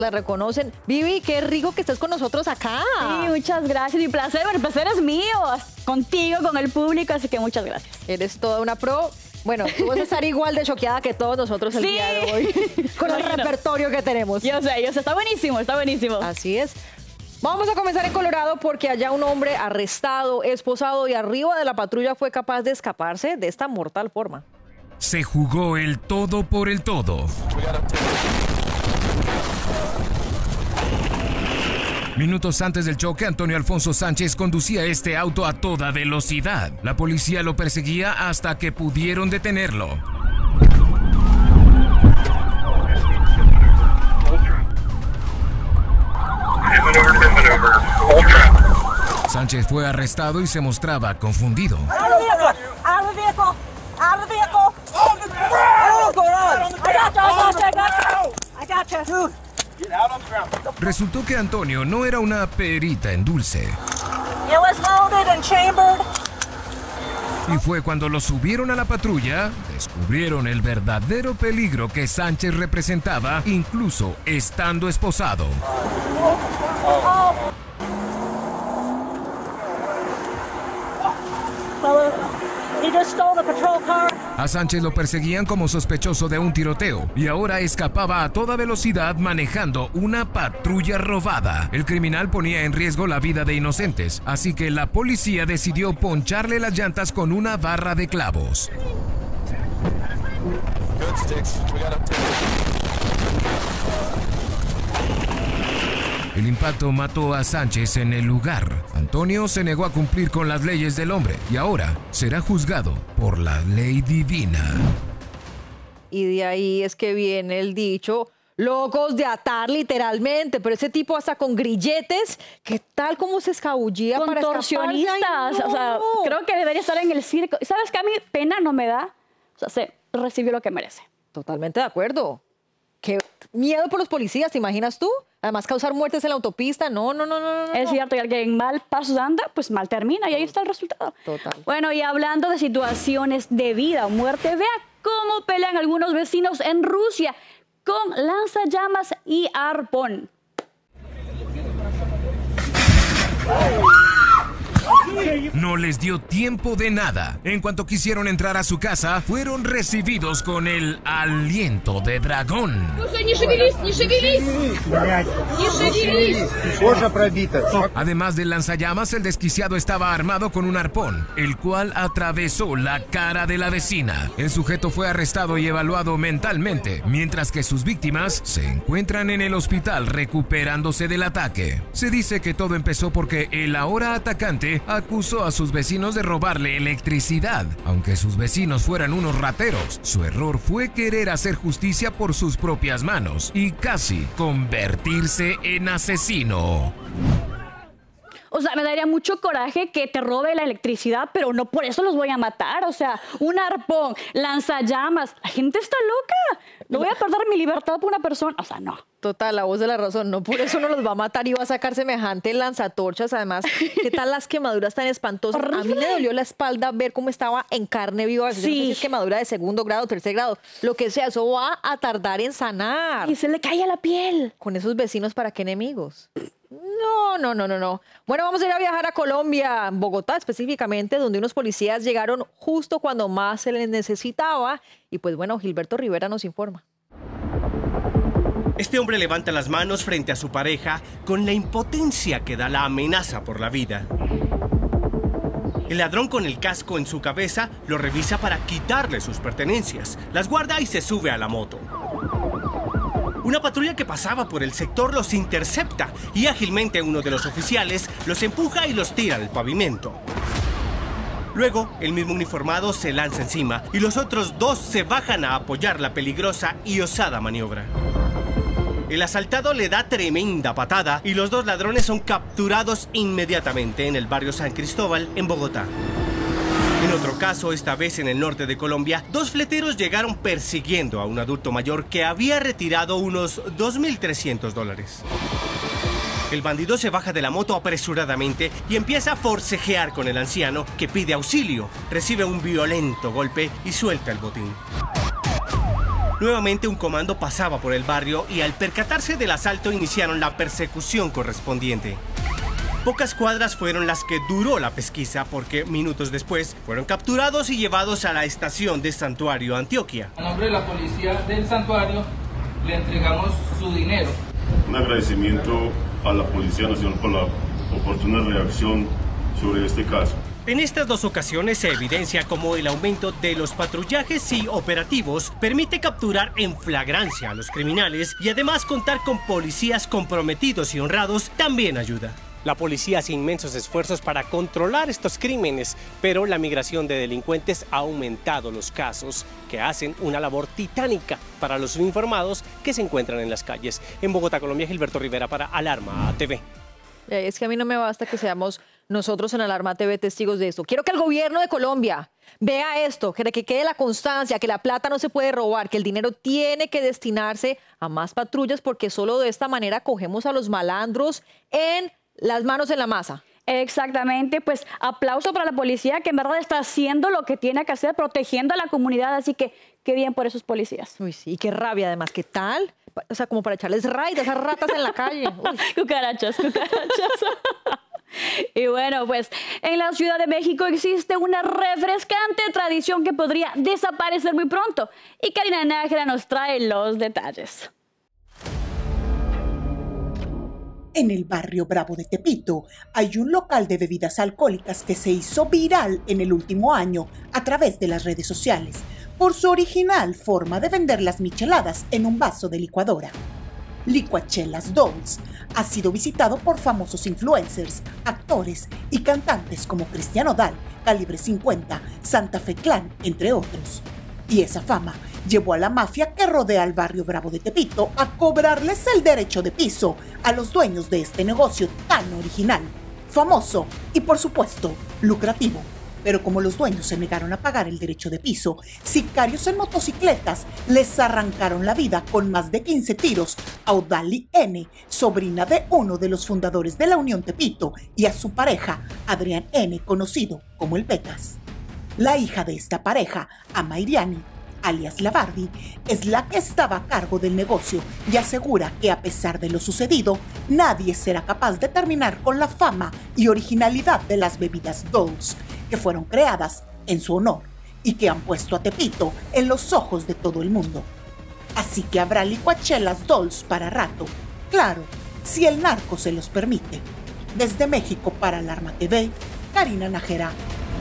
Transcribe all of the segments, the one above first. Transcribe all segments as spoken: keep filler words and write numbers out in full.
La reconocen. Vivi, qué rico que estés con nosotros acá. Sí, muchas gracias. Mi placer, bueno, el placer es mío, contigo, con el público, así que muchas gracias. Eres toda una pro. Bueno, tú vas a estar igual de choqueada que todos nosotros el sí. día de hoy, con el repertorio que tenemos. Yo sé, yo sé, está buenísimo, está buenísimo. Así es. Vamos a comenzar en Colorado porque allá un hombre arrestado, esposado y arriba de la patrulla fue capaz de escaparse de esta mortal forma. Se jugó el todo por el todo. Minutos antes del choque, Antonio Alfonso Sánchez conducía este auto a toda velocidad. La policía lo perseguía hasta que pudieron detenerlo. Sánchez fue arrestado y se mostraba confundido. Resultó que Antonio no era una perita en dulce. Y fue cuando lo subieron a la patrulla, descubrieron el verdadero peligro que Sánchez representaba, incluso estando esposado. A Sánchez lo perseguían como sospechoso de un tiroteo y ahora escapaba a toda velocidad manejando una patrulla robada. El criminal ponía en riesgo la vida de inocentes, así que la policía decidió poncharle las llantas con una barra de clavos. El impacto mató a Sánchez en el lugar. Antonio se negó a cumplir con las leyes del hombre y ahora será juzgado por la ley divina. Y de ahí es que viene el dicho, locos de atar literalmente, pero ese tipo hasta con grilletes, ¿qué tal como se escabullía para escaparse? Contorsionistas, no. o sea, creo que debería estar en el circo. ¿Sabes qué? A mí pena no me da, o sea, se recibió lo que merece. Totalmente de acuerdo. Qué miedo por los policías, ¿te imaginas tú? Además, causar muertes en la autopista, no, no, no, no. no. Es cierto, y el que en mal pasos anda, pues mal termina, y ahí está el resultado. Total. Bueno, y hablando de situaciones de vida o muerte, vea cómo pelean algunos vecinos en Rusia con lanzallamas y arpón. No les dio tiempo de nada. En cuanto quisieron entrar a su casa, fueron recibidos con el aliento de dragón. Además del lanzallamas, el desquiciado estaba armado con un arpón, el cual atravesó la cara de la vecina. El sujeto fue arrestado y evaluado mentalmente, mientras que sus víctimas se encuentran en el hospital recuperándose del ataque. Se dice que todo empezó porque el ahora atacante acusó a sus vecinos de robarle electricidad. Aunque sus vecinos fueran unos rateros, su error fue querer hacer justicia por sus propias manos y casi convertirse en asesino. O sea, me daría mucho coraje que te robe la electricidad, pero no por eso los voy a matar. O sea, un arpón, lanzallamas. La gente está loca. No voy a perder mi libertad por una persona. O sea, no. Total, la voz de la razón. No por eso no los va a matar y va a sacar semejante lanzatorchas. Además, ¿qué tal las quemaduras tan espantosas? Horrible. A mí me dolió la espalda ver cómo estaba en carne viva. Sí. Yo no sé si es quemadura de segundo grado, tercer grado. Lo que sea, eso va a tardar en sanar. Y se le cae a la piel. Con esos vecinos, ¿para qué enemigos? No, no, no, no, no. Bueno, vamos a ir a viajar a Colombia, Bogotá específicamente, donde unos policías llegaron justo cuando más se les necesitaba. Y pues bueno, Gilberto Rivera nos informa. Este hombre levanta las manos frente a su pareja con la impotencia que da la amenaza por la vida. El ladrón con el casco en su cabeza lo revisa para quitarle sus pertenencias, las guarda y se sube a la moto. Una patrulla que pasaba por el sector los intercepta y ágilmente uno de los oficiales los empuja y los tira al pavimento. Luego, el mismo uniformado se lanza encima y los otros dos se bajan a apoyar la peligrosa y osada maniobra. El asaltado le da tremenda patada y los dos ladrones son capturados inmediatamente en el barrio San Cristóbal, en Bogotá. En otro caso, esta vez en el norte de Colombia, dos fleteros llegaron persiguiendo a un adulto mayor que había retirado unos dos mil trescientos dólares. El bandido se baja de la moto apresuradamente y empieza a forcejear con el anciano, que pide auxilio, recibe un violento golpe y suelta el botín. Nuevamente un comando pasaba por el barrio y al percatarse del asalto iniciaron la persecución correspondiente. Pocas cuadras fueron las que duró la pesquisa porque minutos después fueron capturados y llevados a la estación de Santuario Antioquia. A nombre de la policía del santuario le entregamos su dinero. Un agradecimiento a la Policía Nacional por la oportuna reacción sobre este caso. En estas dos ocasiones se evidencia cómo el aumento de los patrullajes y operativos permite capturar en flagrancia a los criminales y además contar con policías comprometidos y honrados también ayuda. La policía hace inmensos esfuerzos para controlar estos crímenes, pero la migración de delincuentes ha aumentado los casos, que hacen una labor titánica para los uniformados que se encuentran en las calles. En Bogotá, Colombia, Gilberto Rivera para Alarma T V. Es que a mí no me basta que seamos nosotros en Alarma T V testigos de esto. Quiero que el gobierno de Colombia vea esto, que quede la constancia, que la plata no se puede robar, que el dinero tiene que destinarse a más patrullas, porque solo de esta manera cogemos a los malandros en las manos en la masa. Exactamente, pues aplauso para la policía que en verdad está haciendo lo que tiene que hacer, protegiendo a la comunidad, así que qué bien por esos policías. Uy, sí, qué rabia además, ¿qué tal? O sea, como para echarles raid a esas ratas en la calle. Uy. Cucarachas, cucarachas. Y bueno, pues en la Ciudad de México existe una refrescante tradición que podría desaparecer muy pronto. Y Karina Nájera nos trae los detalles. En el barrio Bravo de Tepito hay un local de bebidas alcohólicas que se hizo viral en el último año a través de las redes sociales por su original forma de vender las micheladas en un vaso de licuadora. Licuachelas Dolls ha sido visitado por famosos influencers, actores y cantantes como Cristian Odal, Calibre cincuenta, Santa Fe Clan, entre otros. Y esa fama llevó a la mafia que rodea al barrio Bravo de Tepito a cobrarles el derecho de piso a los dueños de este negocio tan original, famoso y, por supuesto, lucrativo. Pero como los dueños se negaron a pagar el derecho de piso, sicarios en motocicletas les arrancaron la vida con más de quince tiros a Odali N., sobrina de uno de los fundadores de la Unión Tepito, y a su pareja, Adrián N., conocido como el Pecas. La hija de esta pareja, Amairiani, alias La Barbie, es la que estaba a cargo del negocio y asegura que a pesar de lo sucedido, nadie será capaz de terminar con la fama y originalidad de las bebidas Dolls, que fueron creadas en su honor y que han puesto a Tepito en los ojos de todo el mundo. Así que habrá licuachelas Dolls para rato, claro, si el narco se los permite. Desde México para Alarma T V, Karina Nájera.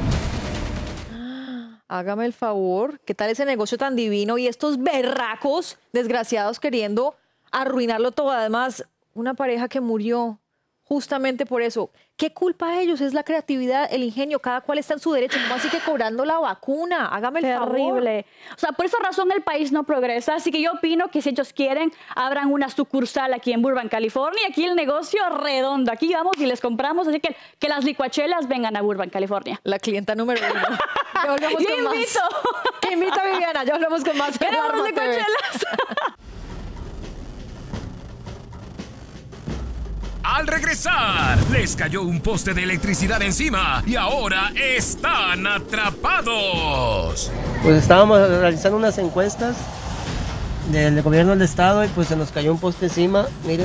Hágame el favor, ¿qué tal ese negocio tan divino y estos berracos desgraciados queriendo arruinarlo todo? Además, una pareja que murió justamente por eso. ¿Qué culpa a ellos? Es la creatividad, el ingenio, cada cual está en su derecho. ¿Cómo así que cobrando la vacuna? Hágame el favor. Terrible. O sea, por esa razón el país no progresa. Así que yo opino que si ellos quieren, abran una sucursal aquí en Burbank, California. Aquí el negocio redondo. Aquí vamos y les compramos. Así que que las licuachelas vengan a Burbank, California. La clienta número uno. Ya volvemos Yo con invito. Más. Invito a Viviana. Ya volvemos con más. Queremos licuachelas. Al regresar, les cayó un poste de electricidad encima y ahora están atrapados. Pues estábamos realizando unas encuestas del gobierno del estado y pues se nos cayó un poste encima, miren.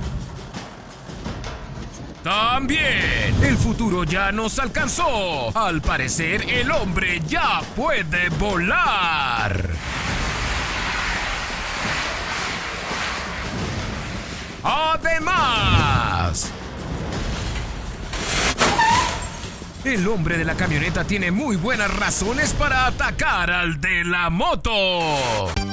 También, el futuro ya nos alcanzó. Al parecer, el hombre ya puede volar. Además, el hombre de la camioneta tiene muy buenas razones para atacar al de la moto.